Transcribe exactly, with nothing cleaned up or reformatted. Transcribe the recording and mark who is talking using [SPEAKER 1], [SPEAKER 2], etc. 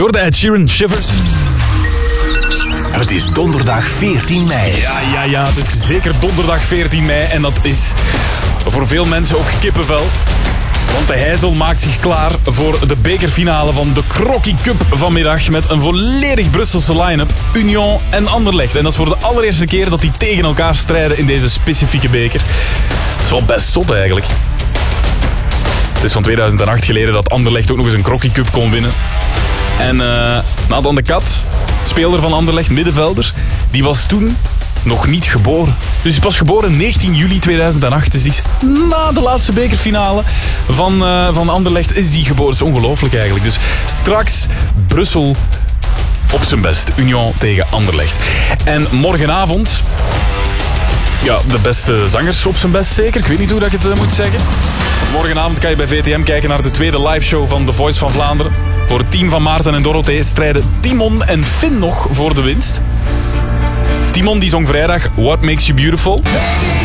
[SPEAKER 1] hoorde Ed Sheeran, Shivers.
[SPEAKER 2] Het is donderdag veertien mei.
[SPEAKER 1] Ja, ja, ja, het is zeker donderdag veertien mei. En dat is voor veel mensen ook kippenvel. Want de Heysel maakt zich klaar voor de bekerfinale van de Crocky Cup vanmiddag met een volledig Brusselse line-up, Union en Anderlecht. En dat is voor de allereerste keer dat die tegen elkaar strijden in deze specifieke beker. Dat is wel best zot eigenlijk. Het is van tweeduizend acht geleden dat Anderlecht ook nog eens een Crocky Cup kon winnen. En uh, Nathan de Kat, speler van Anderlecht, middenvelder, die was toen nog niet geboren. Dus hij is pas geboren negentien juli tweeduizend acht. Dus die is na de laatste bekerfinale van, uh, van Anderlecht is die geboren. Dat is ongelooflijk eigenlijk. Dus straks Brussel op zijn best. Union tegen Anderlecht. En morgenavond, ja, de beste zangers op zijn best zeker. Ik weet niet hoe dat ik het uh, moet zeggen. Want morgenavond kan je bij V T M kijken naar de tweede liveshow van The Voice van Vlaanderen. Voor het team van Maarten en Dorothee strijden Timon en Finn nog voor de winst. Timon die zong vrijdag What Makes You Beautiful.